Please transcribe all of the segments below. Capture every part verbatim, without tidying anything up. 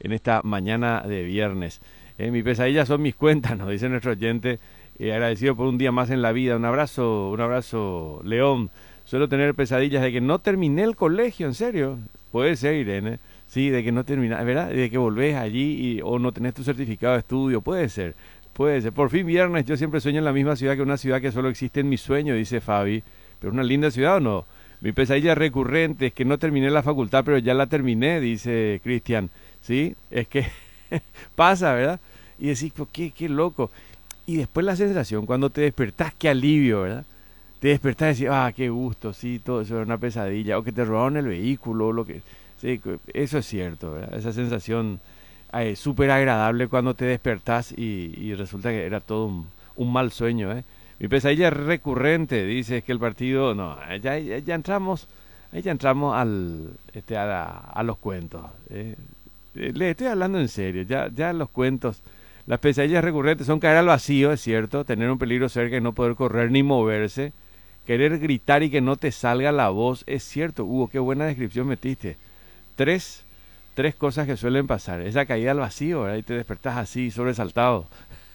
en esta mañana de viernes. Eh, mi pesadilla son mis cuentas, nos dice nuestro oyente. Eh, agradecido por un día más en la vida. Un abrazo, un abrazo, León. Suelo tener pesadillas de que no terminé el colegio, en serio. Puede ser, Irene. Sí, de que no terminas, ¿verdad? De que volvés allí y, o no tenés tu certificado de estudio. Puede ser, puede ser. Por fin viernes, yo siempre sueño en la misma ciudad que una ciudad que solo existe en mi sueño, dice Fabi. ¿Pero una linda ciudad o no? Mi pesadilla recurrente es que no terminé la facultad, pero ya la terminé, dice Cristian. ¿Sí? Es que pasa, ¿verdad? Y decís, pues, qué, qué loco. Y después la sensación, cuando te despertás, qué alivio, ¿verdad? Te despertás y decís, ah, qué gusto, sí, todo eso era una pesadilla. O que te robaron el vehículo, o lo que... Sí, eso es cierto, ¿verdad? Esa sensación eh, súper agradable cuando te despertás y, y resulta que era todo un, un mal sueño, ¿eh? Mi pesadilla recurrente, dice, es que el partido... No, ya, ya, ya entramos, ya entramos al, este, a, la, a los cuentos. ¿eh? Le estoy hablando en serio, ya, ya los cuentos... Las pesadillas recurrentes son caer al vacío, es cierto, tener un peligro cerca y no poder correr ni moverse, querer gritar y que no te salga la voz, es cierto. Hugo, qué buena descripción metiste. Tres, tres cosas que suelen pasar. Esa caída al vacío, ¿verdad? Y te despertás así, sobresaltado.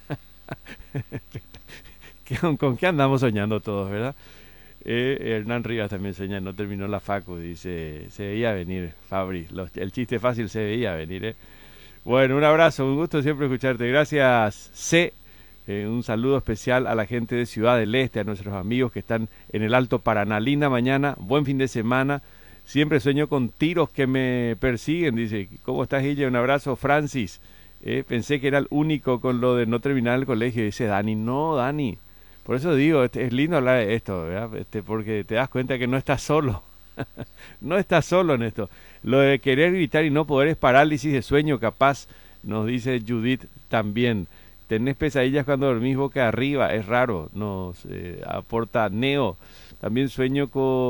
¿Con, ¿Con qué andamos soñando todos, verdad? Eh, Hernán Rivas también sueña, no terminó la facu, dice, se veía venir, Fabri. Los, el chiste fácil se veía venir, ¿eh? Bueno, un abrazo, un gusto siempre escucharte. Gracias, C. Eh, un saludo especial a la gente de Ciudad del Este, a nuestros amigos que están en el Alto Paraná. Linda mañana, buen fin de semana. Siempre sueño con tiros que me persiguen, dice. ¿Cómo estás, Guille? Un abrazo, Francis. Eh, pensé que era el único con lo de no terminar el colegio, dice Dani. No, Dani. Por eso digo, este, es lindo hablar de esto, ¿verdad? Este, porque te das cuenta que no estás solo. No estás solo en esto. Lo de querer gritar y no poder es parálisis de sueño, capaz, nos dice Judith también. Tenés pesadillas cuando dormís boca arriba, es raro, nos eh, aporta Neo. También sueño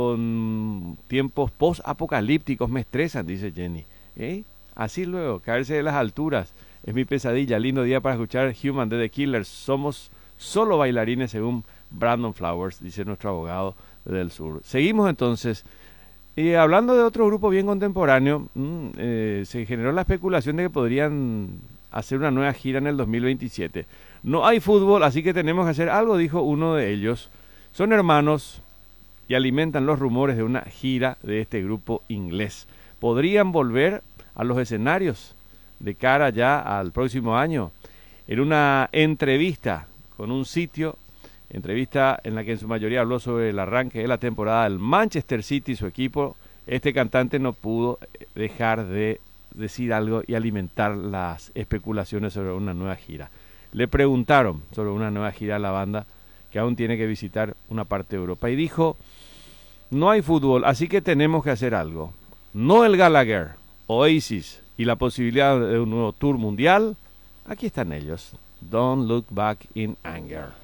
con tiempos post-apocalípticos, me estresan, dice Jenny. ¿Eh? Así luego, caerse de las alturas, es mi pesadilla. Lindo día para escuchar Human de The Killers. Somos solo bailarines según Brandon Flowers, dice nuestro abogado del sur. Seguimos entonces. Y hablando de otro grupo bien contemporáneo, mmm, eh, se generó la especulación de que podrían hacer una nueva gira en el dos mil veintisiete. No hay fútbol, así que tenemos que hacer algo, dijo uno de ellos. Son hermanos y alimentan los rumores de una gira de este grupo inglés. Podrían volver a los escenarios de cara ya al próximo año. En una entrevista con un sitio, entrevista en la que en su mayoría habló sobre el arranque de la temporada del Manchester City, su equipo, este cantante no pudo dejar de decir algo y alimentar las especulaciones sobre una nueva gira. Le preguntaron sobre una nueva gira a la banda, que aún tiene que visitar una parte de Europa, y dijo, no hay fútbol, así que tenemos que hacer algo. No el Gallagher, Oasis y la posibilidad de un nuevo tour mundial, aquí están ellos. Don't look back in anger.